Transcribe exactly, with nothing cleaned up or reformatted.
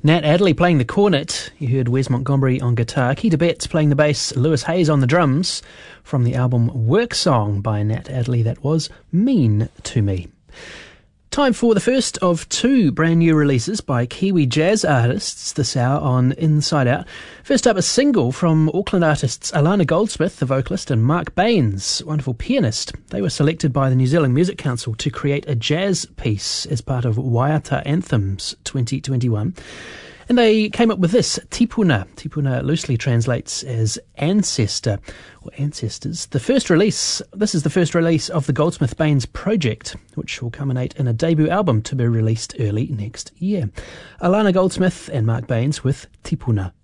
Nat Adderley playing the cornet. You heard Wes Montgomery on guitar, Keita Betts playing the bass, Lewis Hayes on the drums. From the album Work Song by Nat Adderley, that was Mean to Me. Time for the first of two brand new releases by Kiwi jazz artists this hour on Inside Out. First up, a single from Auckland artists Alana Goldsmith, the vocalist, and Mark Baines, wonderful pianist. They were selected by the New Zealand Music Council to create a jazz piece as part of Waiata Anthems twenty twenty-one. And they came up with this, Tipuna. Tipuna loosely translates as ancestor or ancestors. The first release, this is the first release of the Goldsmith-Baines project, which will culminate in a debut album to be released early next year. Alana Goldsmith and Mark Baines with Tipuna.